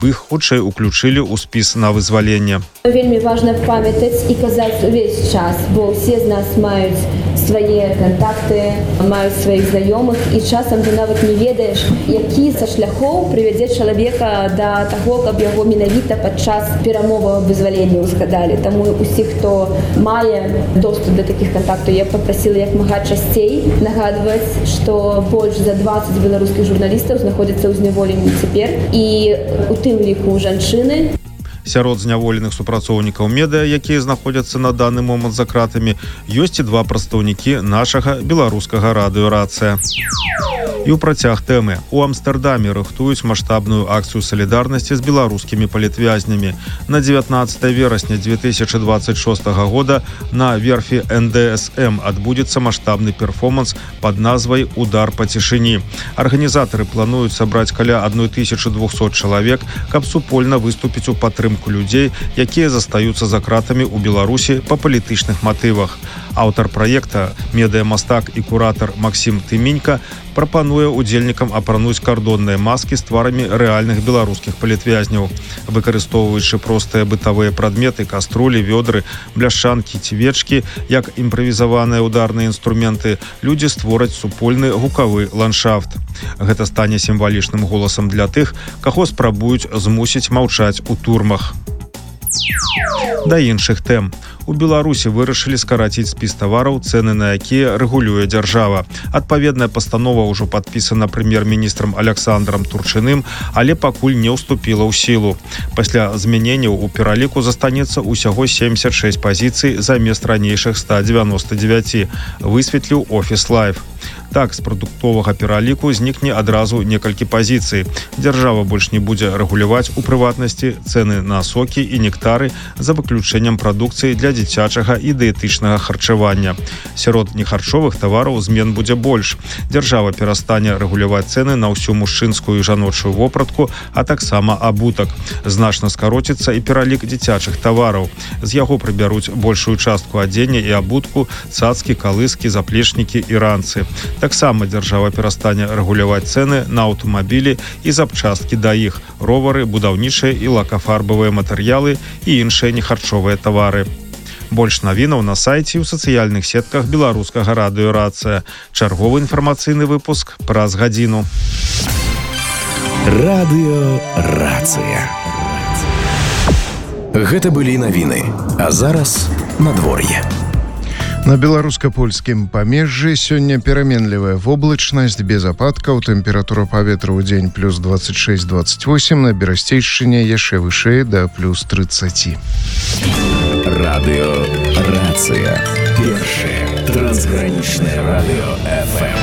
іх хутчэй уключылі ў спіс на вызваленне. Вельмі важна памятаць і казаць увесь час, бо ўсе з нас маюць свае кантакты, маюць сваіх знаёмых, і часам ты нават не ведаеш, які са шляхоў прывядзе чалавека да таго, каб яго менавіта падчас перамоваў аб вызваленні узгадалі. Таму усіх, хто мае доступ да такіх кантактаў, я папрасіла як мага часцей нагадваць, што больш за 20 беларускіх журналістаў знаходзяцца ў зняволенні цяпер, і у тым ліку жанчыны. Сярод зняволеных супрацоўнікаў медыа, якія знаходзяцца на даны момант за кратамі, ёсць і 2 прадстаўнікі нашага беларускага радыё «Рацыя». І ў працяг тэмы. У Амстэрдаме рыхтуюць маштабную акцыю салідарнасці з беларускімі палітвязнямі. На 19 верасня 2026 года на верфі НДСМ адбудзецца маштабны перформанс пад назвай «Удар па цішыні». Арганізатары плануюць сабраць каля 1200 чалавек, каб супольна выступіць у падтрымку людзей, якія застаюцца за кратамі ў Беларусі па палітычных матывах. Аўтар праекта, медыямастак і куратар Максім Тыменька прапануе удзельнікам апрануць кардонныя маскі з тварамі рэальных беларускіх палітвязняў. Выкарыстоўваючы простыя бытавыя прадметы, каструлі, вёдры, бляшанкі, цвечкі, як імправізаваныя ударныя інструменты, людзі створаць супольны гукавы ландшафт. Гэта стане сімвалічным голасам для тых, каго спрабуюць змусіць маўчаць у турмах. Да іншых тэм. У Беларусі вырашылі скараціць спіс тавараў, цэны на якія рэгулюе дзяржава. Адпаведная пастанова ўжо падпісана прэм'ер-міністрам Аляксандрам Турчыным, але пакуль не ўступіла ў сілу. Пасля змяненняў у пераліку застанецца ўсяго 76 пазіцый замест ранейшых 199, высветліў Офіс Лайф. Так, з прадуктовага пераліку знікне адразу некалькі пазіцый. Дзяржава больш не будзе рэгуляваць, у прыватнасці, цэны на сокі і нектары за выключэннем прадукцыі для дзіцячага і дыетычнага харчавання. Сярод нехарчовых тавараў змен будзе больш. Дзяржава перастане рэгуляваць цэны на ўсю мужчынскую і жаночую вопратку, а таксама абутак. Значна скароціцца і пералік дзіцячых тавараў. З яго прыбяруць большую частку адзення і абутку, цацкі, калыскі, заплечнікі і ранцы. Таксама дзяржава перастане рэгуляваць цэны на аўтамабілі і запчасткі да іх, ровары, будаўнічыя і лакафарбавыя матэрыялы і іншыя нехарчовыя тавары. Больш навінаў на сайце і ў сацыяльных сетках беларускага радыё «Рацыя». Чарговы інфармацыйны выпуск праз гадзіну. Радыё «Рацыя». Гэта былі навіны, а зараз надвор'е. На беларуска-польскім памежжы сёння пераменлівая воблачнасць без ападкаў, тэмпература паветра ў дзень плюс 26-28, на Берасцейшчыне яшчэ вышэй да плюс 30. Радыё «Рацыя». Першае трансгранічнае радыё ФМ.